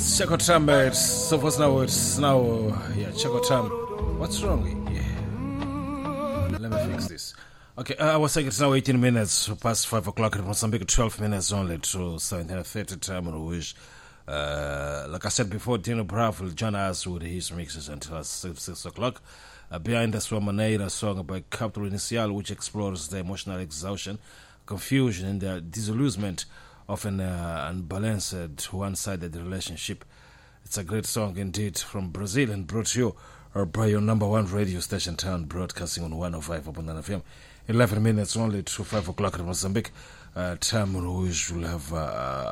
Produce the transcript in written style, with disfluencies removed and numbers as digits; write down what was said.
Chaco Tram, so what's now, yeah, Chaco Tram. What's wrong? Yeah. Let me fix this. Okay, I was saying it's now 18 minutes past 5 o'clock in Mozambique, 12 minutes only to 17:30 time on which, like I said before, Dino Brav will join us with his mixes until 6 o'clock. Behind us, Maneira song by Capitol Inicial, which explores the emotional exhaustion, confusion, and the disillusionment of an unbalanced, one-sided relationship. It's a great song indeed from Brazil and brought to you by your number one radio station town, broadcasting on 105.9 FM. 11 minutes only to 5 o'clock in Mozambique. Time we will have